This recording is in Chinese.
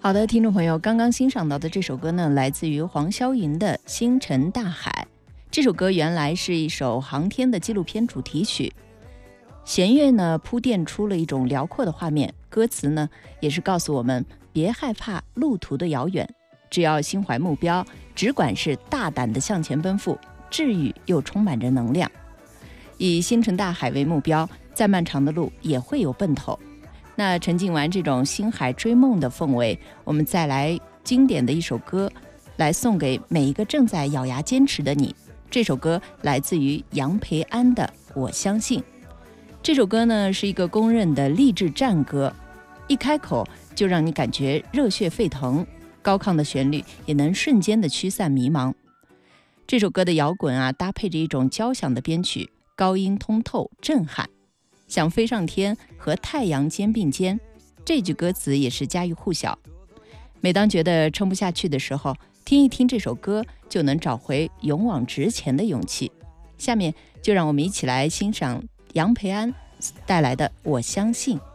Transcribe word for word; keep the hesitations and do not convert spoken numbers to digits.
好的，听众朋友，刚刚欣赏到的这首歌呢，来自于黄霄云的《星辰大海》。这首歌原来是一首航天的纪录片主题曲，弦乐呢铺垫出了一种辽阔的画面，歌词呢也是告诉我们别害怕路途的遥远，只要心怀目标，只管是大胆的向前奔赴，治愈又充满着能量。以星辰大海为目标，再漫长的路也会有奔头。那沉浸完这种星海追梦的氛围，我们再来经典的一首歌，来送给每一个正在咬牙坚持的你。这首歌来自于杨培安的《我相信》。这首歌呢是一个公认的励志战歌，一开口就让你感觉热血沸腾，高亢的旋律也能瞬间的驱散迷茫。这首歌的摇滚啊，搭配着一种交响的编曲，高音通透震撼，想飞上天和太阳肩并肩，这句歌词也是家喻户晓。每当觉得撑不下去的时候，听一听这首歌，就能找回勇往直前的勇气。下面就让我们一起来欣赏杨培安带来的《我相信》。